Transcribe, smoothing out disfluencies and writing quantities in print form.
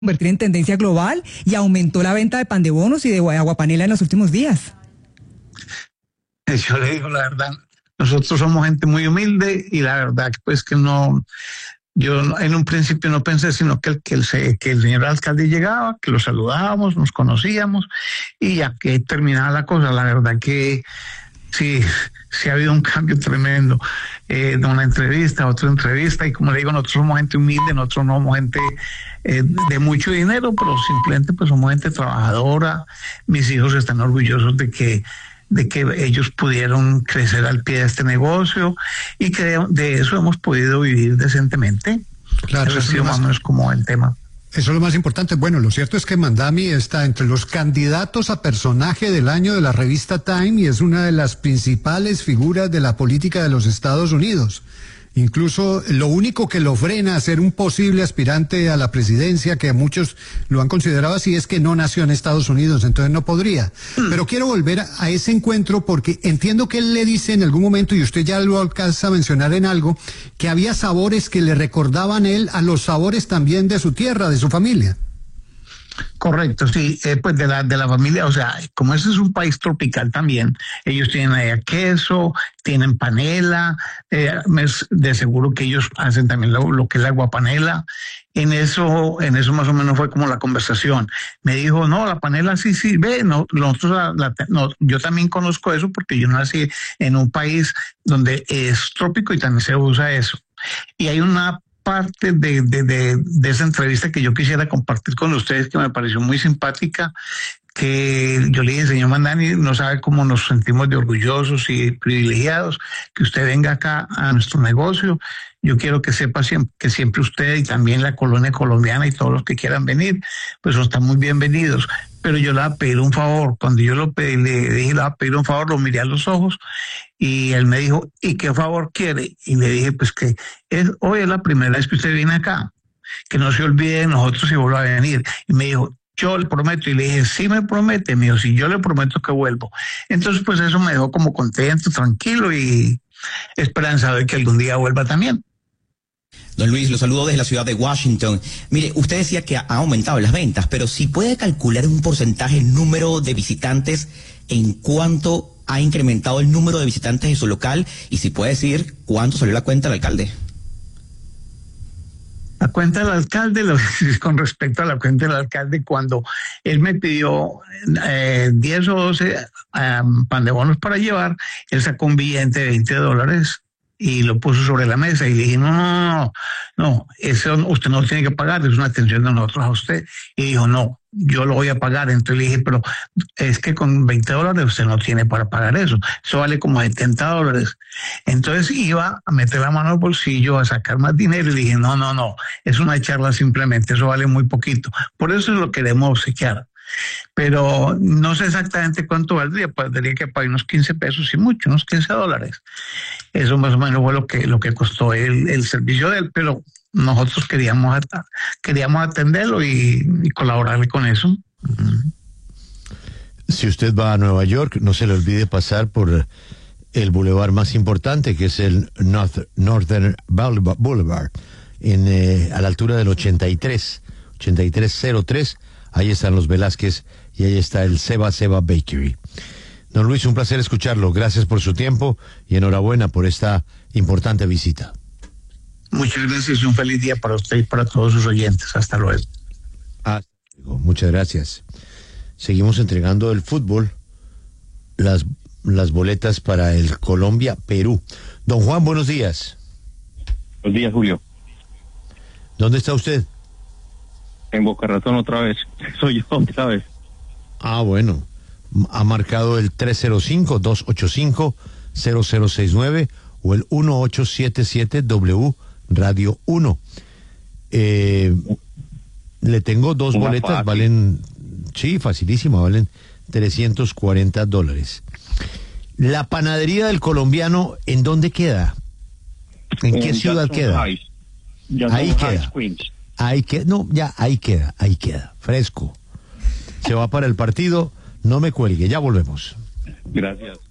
convertir en tendencia global y aumentó la venta de pan de bonos y de aguapanela en los últimos días. Yo le digo la verdad, nosotros somos gente muy humilde y la verdad pues que no, en un principio no pensé sino que el señor alcalde llegaba, que lo saludábamos, nos conocíamos y ya que terminaba la cosa, la verdad que sí ha habido un cambio tremendo de una entrevista a otra entrevista y como le digo, nosotros somos gente humilde, nosotros no somos gente de mucho dinero, pero simplemente pues somos gente trabajadora. Mis hijos están orgullosos de que ellos pudieron crecer al pie de este negocio y que de eso hemos podido vivir decentemente. Claro, eso ha sido más o menos como el tema. Eso es lo más importante. Bueno, lo cierto es que Mamdani está entre los candidatos a personaje del año de la revista Time y es una de las principales figuras de la política de los Estados Unidos. Incluso lo único que lo frena a ser un posible aspirante a la presidencia, que muchos lo han considerado así, es que no nació en Estados Unidos, entonces no podría. Pero quiero volver a ese encuentro porque entiendo que él le dice en algún momento, y usted ya lo alcanza a mencionar en algo, que había sabores que le recordaban él a los sabores también de su tierra, de su familia. Correcto, sí, pues de la familia, o sea, como ese es un país tropical también, ellos tienen allá queso, tienen panela, de seguro que ellos hacen también lo que es la aguapanela. En eso más o menos fue como la conversación. Me dijo, no, la panela sí sirve, no, nosotros no, yo también conozco eso porque yo nací en un país donde es trópico y también se usa eso. Y hay una parte de esa entrevista que yo quisiera compartir con ustedes que me pareció muy simpática, que yo le dije, señor Mamdani, no sabe cómo nos sentimos de orgullosos y privilegiados que usted venga acá a nuestro negocio. Yo quiero que sepa que siempre usted y también la colonia colombiana y todos los que quieran venir, pues están muy bienvenidos. Pero yo le voy a pedir un favor. Cuando yo lo pedí, le dije, le voy a pedir un favor, lo miré a los ojos y él me dijo, ¿y qué favor quiere? Y le dije, pues que hoy es la primera vez que usted viene acá, que no se olvide de nosotros y vuelva a venir. Y me dijo, yo le prometo. Y le dije, sí me promete. Me dijo, sí, yo le prometo que vuelvo. Entonces, pues eso me dejó como contento, tranquilo y esperanzado de que algún día vuelva también. Don Luis, lo saludo desde la ciudad de Washington. Mire, usted decía que ha aumentado las ventas, pero si puede calcular un porcentaje, el número de visitantes, en cuánto ha incrementado el número de visitantes en su local, y si puede decir cuánto salió la cuenta del alcalde. La cuenta del alcalde, con respecto a la cuenta del alcalde, cuando él me pidió 10 o 12 pan de bonos para llevar, él sacó un billete de $20 y lo puso sobre la mesa y le dije, no, eso usted no lo tiene que pagar, es una atención de nosotros a usted. Y dijo, no, yo lo voy a pagar. Entonces le dije, pero es que con $20 usted no tiene para pagar eso vale como $70. Entonces iba a meter la mano al bolsillo, a sacar más dinero y le dije, no, es una charla simplemente, eso vale muy poquito. Por eso lo queremos obsequiar. Pero no sé exactamente cuánto valdría, tendría que pagar unos 15 pesos y mucho, unos $15. Eso más o menos fue lo que costó el servicio de él, pero nosotros queríamos atenderlo y colaborarle con eso. Si usted va a Nueva York, no se le olvide pasar por el bulevar más importante, que es el Northern Boulevard, a la altura del 8303. Ahí están los Velázquez y ahí está el Seba Bakery. Don Luis, un placer escucharlo. Gracias por su tiempo y enhorabuena por esta importante visita. Muchas gracias y un feliz día para usted y para todos sus oyentes. Hasta luego. Muchas gracias. Seguimos entregando el fútbol, las boletas para el Colombia-Perú. Don Juan, buenos días. Buenos días, Julio. ¿Dónde está usted? En Boca Ratón otra vez. Soy yo otra vez. Bueno. Ha marcado el 305-285-0069 o el 1877W Radio 1. Le tengo dos boletas, fácil. Valen, sí, facilísima, valen $340. La panadería del colombiano, ¿en dónde queda? ¿En qué ciudad queda? Ahí queda. Ahí queda, fresco. Se va para el partido. No me cuelgue, ya volvemos. Gracias.